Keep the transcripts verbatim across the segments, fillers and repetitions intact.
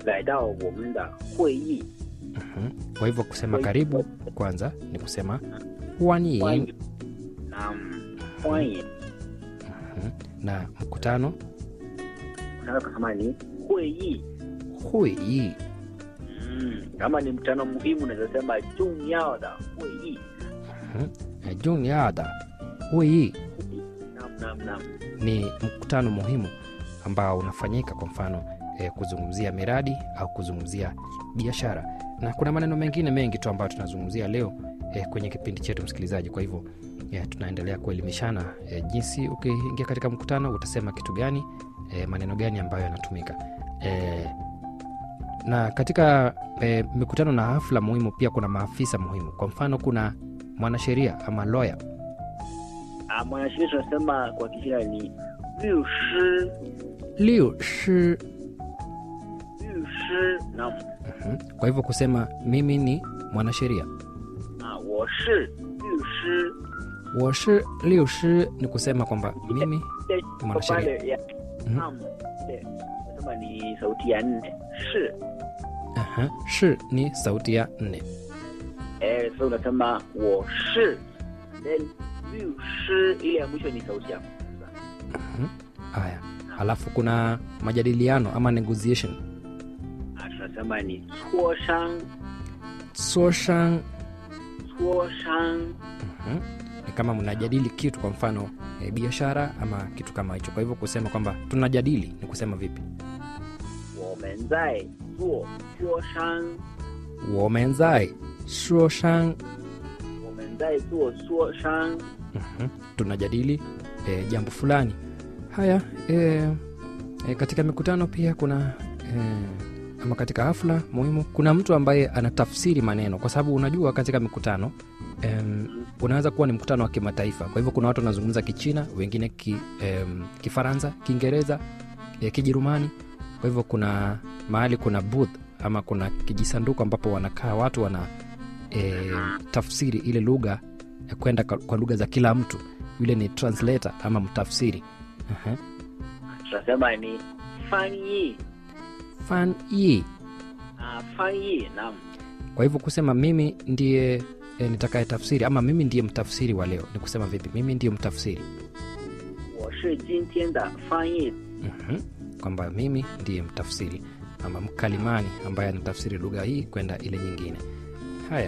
来到我们的会议。 Mhm. Kwa hivyo kusema karibu kwanza ni kusema huan 欢 yin. 迎 naam 欢迎 Mhm. Na mkutano unaweza kusema ni 会议 hui yi. mm. Kama ni mkutano muhimu unaweza sema 重要的会议 Mhm. Jung yada hui yi naam naam naam ni mkutano muhimu ambao unafanyika kwa mfano eh, kuzungumzia miradi au kuzungumzia biashara, na kuna maneno mengine mengi tu ambayo tunazungumzia leo eh, kwenye kipindi chetu msikilizaji. Kwa hivyo eh, tunaendelea kuelimishana eh, jinsi ukiingia katika mkutano utasema kitu gani, eh, maneno gani ambayo yanatumika eh, na katika eh, mikutano na hafla muhimu pia kuna maafisa muhimu. Kwa mfano kuna mwanasheria ama lawyer. ah, mwanasheria tunasema kwa Kichina ni 律师 Liu shi. 律师 naam Mhm. Kwa hivyo kusema mimi ni mwanasheria, 啊，我是律师。 wo shi liu shi ni kusema kwamba mimi Kwa mwanasheria. pale ya Mhm. naam, ile nasema ni sauti ya nne shi. Aha. Shi ni sauti ya nne. Eh, so unasema 我是 then 律师 ile ya mwisho ni sauti ya kwanza. Mhm. Haya, alafu kuna majadiliano ama negotiation. Ah, tunasema ni 磋商 Soshan. 磋商 Mhm. Ni kama mnajadili kitu, kwa mfano e, biashara ama kitu kama hicho. Kwa hivyo kusema kwamba tunajadili ni kusema vipi? 我们在做磋商 Womenzai soshan. 我们在做磋商 Mhm. Tunajadili e, jambo fulani. Haya, e, e, katika mikutano pia kuna e, ama katika hafla muhimu kuna mtu ambaye anatafsiri maneno, kwa sababu unajua katika mikutano em, unaweza kuwa ni mkutano wa kimataifa. Kwa hivyo kuna watu wanazungumza Kichina, wengine ki, em, Kifaransa, Kiingereza, e, Kijerumani. Kwa hivyo kuna mahali kuna booth ama kuna kijisanduku ambapo wanakaa watu wana e, tafsiri ile lugha ya kwenda kwa, kwa lugha za kila mtu. Yule ni translator ama mtafsiri. Aha. tunasema ni 翻译 Fan yi. ah 翻译 naam. Kwa hivyo kusema mimi ndiye e, nitakaye tafsiri ama mimi ndiye mtafsiri wa leo ni kusema vipi? Mimi ndiye mtafsiri. 我是今天的翻译 Mhm. Kwamba mimi ndiye mtafsiri ama mkalimani ambaye anatafsiri lugha hii kwenda ile nyingine. Haya,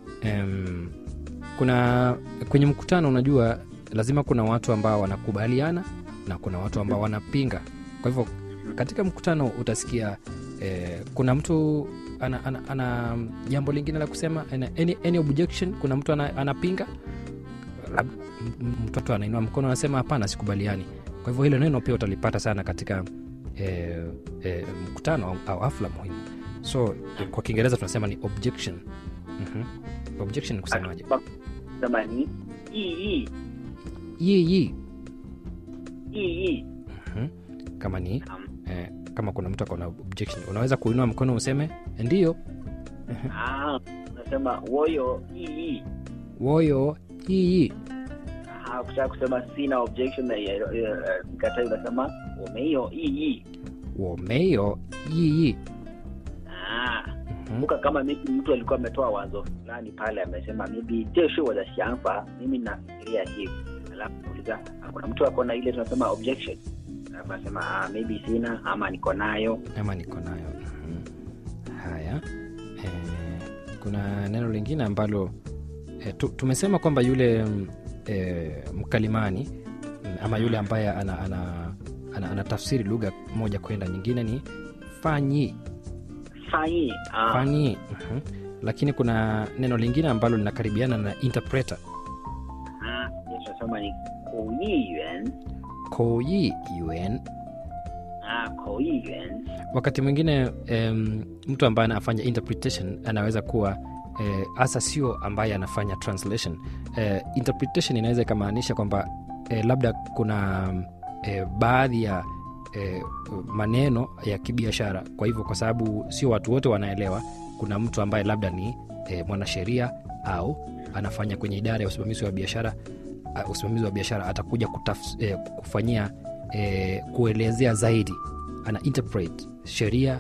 em, kuna kwenye mkutano unajua lazima kuna watu ambao wanakubaliana na kuna watu ambao wanapinga. Kwa hivyo katika mkutano utasikia eh, kuna mtu ana, ana, ana jambo lingine la kusema, ana, any, any objection. Kuna mtu ana, anapinga, Lab- m- m- mtoto anainua mkono anasema hapana, sikubaliani. Kwa hivyo hilo neno pia utalipata sana katika eh, eh, mkutano au, au hafla muhimu. So eh, kwa Kiingereza tunasema ni objection. Mhm. Objection ni kusemaje? tunasema ni 异议 Yi yi. 异议 Mhm. Kama ni naam. eh, kama kuna mtu akona objection unaweza kuinua mkono useme ndiyo. ah unasema 我有异议 Woyo yi yi. ah ukitaka kusema sina objection na ya- ya- ya- mkatai unasema 我没有异议 Womeyo yi yi. ah Mhm. kumbuka kama maybe mtu alikuwa ametoa wazo fulani pale amesema maybe 这是我的想法 mimi nafikiria hivi alafu uliza kuna mtu ako na ile tunasema objection alafu anasema ah maybe sina ama niko nayo Ama niko nayo. Mhm. Haya, eh, kuna neno lingine ambalo eh, tu, tumesema kwamba yule mm, eh, mkalimani mm, ama yule ambaye ana, ana, ana, ana tafsiri lugha moja kwenda nyingine ni fanyi. 翻译 ah Fanyi. Mhm. Lakini kuna neno lingine ambalo linakaribiana na interpreter. ah yes tunasema ni 口译员 Koyi yuan. ah 口译员 Wakati mwingine em, mtu ambaye anafanya interpretation anaweza kuwa eh, hasa sio ambaye anafanya translation. Eh, interpretation inaweza ikamaanisha kwamba eh, labda kuna eh, baadhi ya eh, maneno ya kibiashara. Kwa hivyo kwa sababu sio watu wote wanaelewa, kuna mtu ambaye labda ni eh, mwanasheria au anafanya kwenye idara ya usimamizi wa biashara uh, usimamizi wa biashara atakuja kutaf, eh, kufanyia eh, kuelezea zaidi, ana interpret sheria